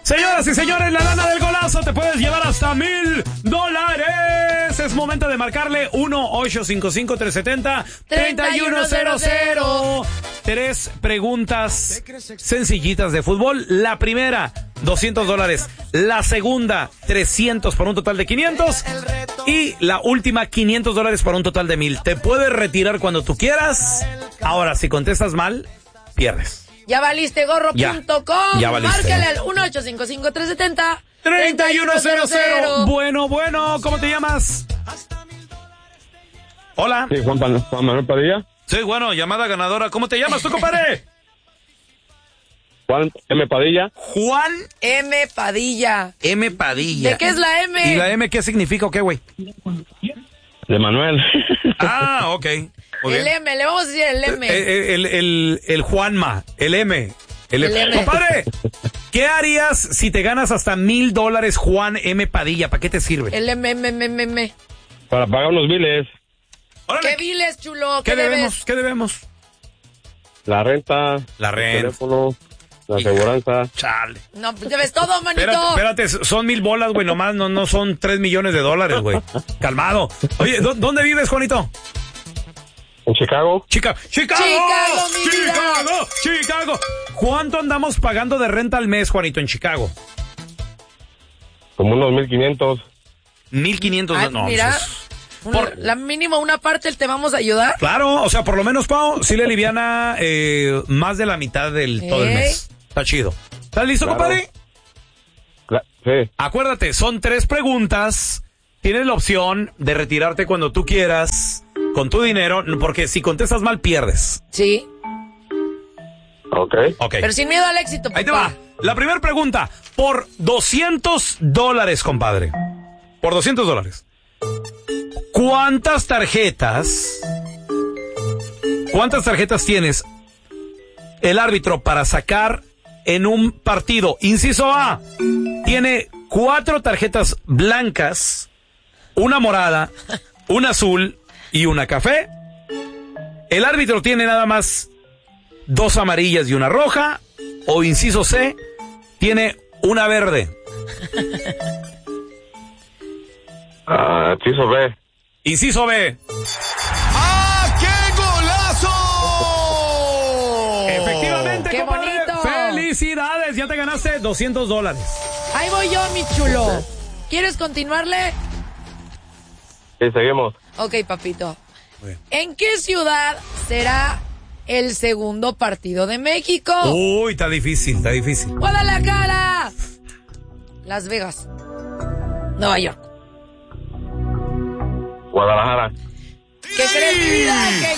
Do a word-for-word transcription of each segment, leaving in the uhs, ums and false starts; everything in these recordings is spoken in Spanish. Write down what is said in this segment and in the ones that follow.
Señoras y señores, la lana del golazo te puedes llevar hasta mil dólares. Es momento de marcarle uno ocho cinco cinco, tres siete cero, tres uno cero cero. Tres preguntas sencillitas de fútbol. La primera, doscientos dólares. La segunda, trescientos por un total de quinientos. Y la última, quinientos dólares por un total de mil. Te puedes retirar cuando tú quieras. Ahora, si contestas mal, pierdes. Ya valiste gorro punto com. Ya, ya valiste. Márcale al uno ocho cinco cinco, tres siete cero, tres uno cero cero. Bueno, bueno, ¿cómo te llamas? Hola. Sí, Juan, Pan- Juan Manuel Padilla. Sí, bueno, llamada ganadora. ¿Cómo te llamas tú, compadre? Juan M. Padilla. Juan M. Padilla. M. Padilla. ¿De qué es la M? ¿Y la M qué significa o qué, güey? De Manuel. Ah, ok. Muy El bien. M, le vamos a decir el M. El, el, el, el Juanma, el M. El, El M. Compadre, ¿qué harías si te ganas hasta mil dólares, Juan M. Padilla? ¿Para qué te sirve? El M, M, M, M, M. Para pagar unos biles. Órale. ¿Qué viles, chulo? ¿Qué, ¿Qué debes? debemos? ¿Qué debemos? La renta. La El renta. teléfono. La aseguranza. Chale. No, debes todo, manito. Espérate, espérate, son mil bolas, güey, nomás no, no son tres millones de dólares, güey. Calmado. Oye, ¿dó- ¿dónde vives, Juanito? En Chicago. Chica, Chicago, Chicago, mi vida. Chicago, Chicago. ¿Cuánto andamos pagando de renta al mes, Juanito, en Chicago? Como unos mil quinientos. Mil quinientos. Ay, No, mira, pues, un- por- la mínima una parte te vamos a ayudar. claro, o sea, por lo menos, Pau, sí le aliviana eh, más de la mitad del todo el Ey. mes. Está chido. ¿Estás listo, Claro. compadre? La- sí. Acuérdate, son tres preguntas. Tienes la opción de retirarte cuando tú quieras con tu dinero, porque si contestas mal, pierdes. Sí, Ok. Ok. pero sin miedo al éxito, papá. Ahí te va. La primera pregunta. Por doscientos dólares, compadre. Por doscientos dólares. ¿Cuántas tarjetas? ¿Cuántas tarjetas tienes el árbitro para sacar en un partido? Inciso A. Tiene cuatro tarjetas blancas, una morada, una azul y una café. El árbitro tiene nada más dos amarillas y una roja. O inciso C, tiene una verde. Ah, Chiso B. Inciso B. ¡Ah, qué golazo! Efectivamente, ¡Qué compadre. bonito! Felicidades, ya te ganaste doscientos dólares. Ahí voy yo, mi chulo. ¿Quieres continuarle? Sí, seguimos. Ok, papito. Muy bien. ¿En qué ciudad será el segundo partido de México? Uy, está difícil, está difícil. Guadalajara, Las Vegas, Nueva York. Guadalajara. ¿Qué crees, mi vida? ¡Que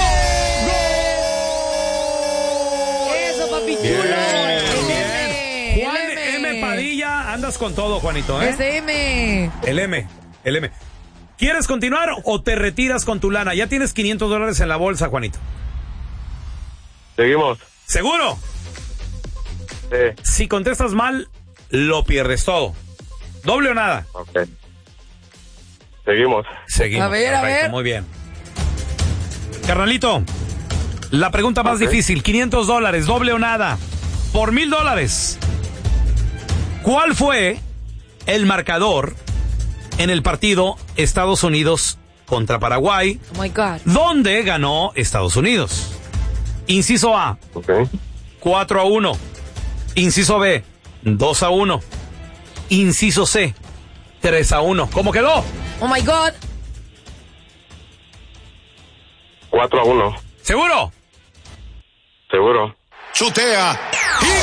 llegue! Eso, papi chulo. Bien, El bien. M. Juan el M. M. Padilla, andas con todo, Juanito, ¿eh? Ese M. El M, el M. ¿Quieres continuar o te retiras con tu lana? Ya tienes quinientos dólares en la bolsa, Juanito. Seguimos. ¿Seguro? Sí. Si contestas mal, lo pierdes todo. ¿Doble o nada? Ok. Seguimos. Seguimos. A ver, a Perfecto, ver. muy bien. Carnalito, la pregunta más Ok. difícil. quinientos dólares, doble o nada. Por mil dólares. ¿Cuál fue el marcador en el partido Estados Unidos contra Paraguay, Oh my God. donde ganó Estados Unidos? Inciso A, Ok. cuatro a uno. Inciso B, dos a uno. Inciso C, tres a uno. ¿Cómo quedó? Oh my God. cuatro a uno. ¿Seguro? Seguro. Chutea